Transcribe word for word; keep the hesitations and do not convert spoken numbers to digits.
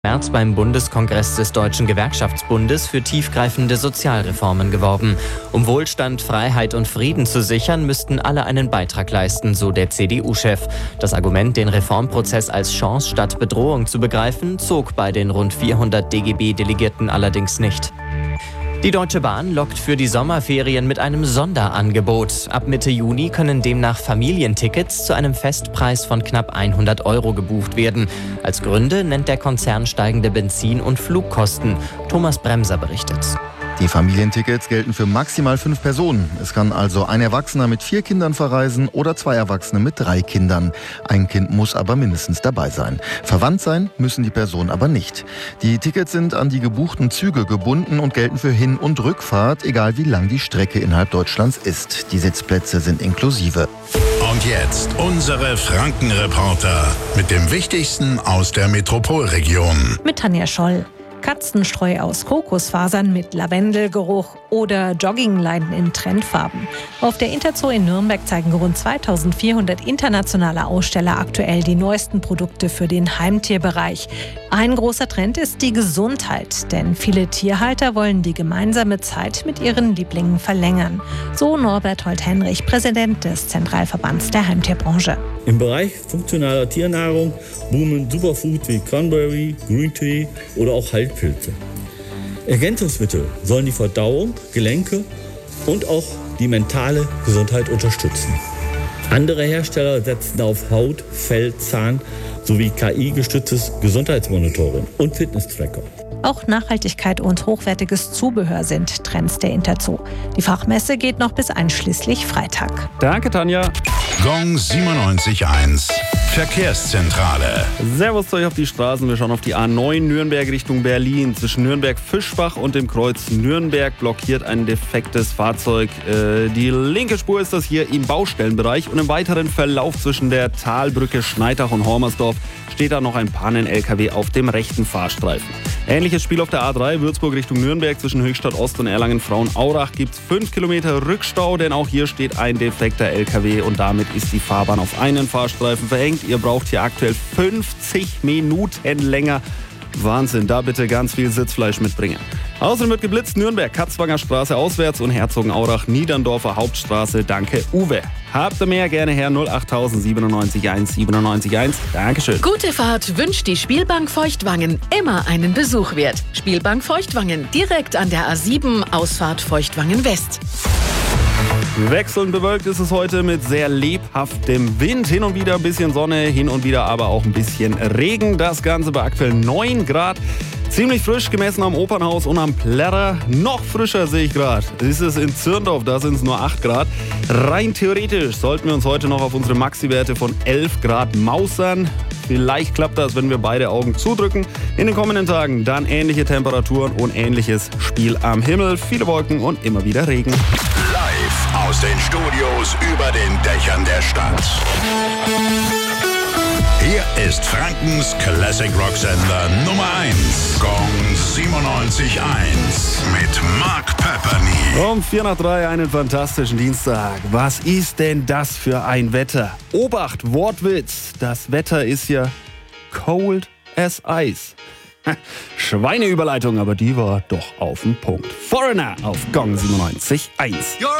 März beim Bundeskongress des Deutschen Gewerkschaftsbundes für tiefgreifende Sozialreformen geworben. Um Wohlstand, Freiheit und Frieden zu sichern, müssten alle einen Beitrag leisten, so der C D U-Chef. Das Argument, den Reformprozess als Chance statt Bedrohung zu begreifen, zog bei den rund vierhundert D G B-Delegierten allerdings nicht. Die Deutsche Bahn lockt für die Sommerferien mit einem Sonderangebot. Ab Mitte Juni können demnach Familientickets zu einem Festpreis von knapp hundert Euro gebucht werden. Als Gründe nennt der Konzern steigende Benzin- und Flugkosten. Thomas Bremser berichtet. Die Familientickets gelten für maximal fünf Personen. Es kann also ein Erwachsener mit vier Kindern verreisen oder zwei Erwachsene mit drei Kindern. Ein Kind muss aber mindestens dabei sein. Verwandt sein müssen die Personen aber nicht. Die Tickets sind an die gebuchten Züge gebunden und gelten für Hin- und Rückfahrt, egal wie lang die Strecke innerhalb Deutschlands ist. Die Sitzplätze sind inklusive. Und jetzt unsere Franken-Reporter mit dem Wichtigsten aus der Metropolregion. Mit Tanja Scholl. Katzenstreu aus Kokosfasern mit Lavendelgeruch oder Joggingleinen in Trendfarben. Auf der Interzoo in Nürnberg zeigen rund zweitausendvierhundert internationale Aussteller aktuell die neuesten Produkte für den Heimtierbereich. Ein großer Trend ist die Gesundheit, denn viele Tierhalter wollen die gemeinsame Zeit mit ihren Lieblingen verlängern. So Norbert Holt-Henrich, Präsident des Zentralverbands der Heimtierbranche. Im Bereich funktionaler Tiernahrung boomen Superfood wie Cranberry, Green Tea oder auch Heilpilze. Ergänzungsmittel sollen die Verdauung, Gelenke und auch die mentale Gesundheit unterstützen. Andere Hersteller setzen auf Haut, Fell, Zahn sowie K I-gestütztes Gesundheitsmonitoring und Fitness-Tracker. Auch Nachhaltigkeit und hochwertiges Zubehör sind Trends der Interzoo. Die Fachmesse geht noch bis einschließlich Freitag. Danke, Tanja. Gong siebenundneunzig Komma eins Verkehrszentrale. Servus zu euch auf die Straßen. Wir schauen auf die A neun Nürnberg Richtung Berlin. Zwischen Nürnberg-Fischbach und dem Kreuz Nürnberg blockiert ein defektes Fahrzeug. Äh, die linke Spur ist das hier im Baustellenbereich. Und im weiteren Verlauf zwischen der Talbrücke Schneidach und Hormersdorf steht da noch ein Pannen-L K W auf dem rechten Fahrstreifen. Ähnliches Spiel auf der A drei Würzburg Richtung Nürnberg. Zwischen Höchstadt Ost und Erlangen-Frauenaurach gibt es fünf Kilometer Rückstau, denn auch hier steht ein defekter L K W und damit ist die Fahrbahn auf einen Fahrstreifen verhängt. Ihr braucht hier aktuell fünfzig Minuten länger. Wahnsinn, da bitte ganz viel Sitzfleisch mitbringen. Außerdem wird geblitzt Nürnberg, Katzwanger Straße auswärts und Herzogenaurach, Niederndorfer Hauptstraße. Danke, Uwe. Habt ihr mehr, gerne her null acht siebenundneunzig eins siebenundneunzig eins. Dankeschön. Gute Fahrt wünscht die Spielbank Feuchtwangen. Immer einen Besuch wert. Spielbank Feuchtwangen, direkt an der A sieben, Ausfahrt Feuchtwangen West. Wechselnd bewölkt ist es heute mit sehr lebhaftem Wind. Hin und wieder ein bisschen Sonne, hin und wieder aber auch ein bisschen Regen. Das Ganze bei aktuell neun Grad. Ziemlich frisch gemessen am Opernhaus und am Plärrer. Noch frischer sehe ich gerade. Ist es in Zirndorf, da sind es nur acht Grad. Rein theoretisch sollten wir uns heute noch auf unsere Maxi-Werte von elf Grad mausern. Vielleicht klappt das, wenn wir beide Augen zudrücken. In den kommenden Tagen dann ähnliche Temperaturen und ähnliches Spiel am Himmel. Viele Wolken und immer wieder Regen. Live aus den Studios über den Dächern der Stadt. Hier ist Frankens Classic Rock Sender Nummer eins. Gong siebenundneunzig Komma eins mit Mark Pepperny. Um vier nach drei einen fantastischen Dienstag. Was ist denn das für ein Wetter? Obacht, Wortwitz. Das Wetter ist ja cold as ice. Schweineüberleitung, aber die war doch auf den Punkt. Foreigner auf Gong siebenundneunzig Komma eins.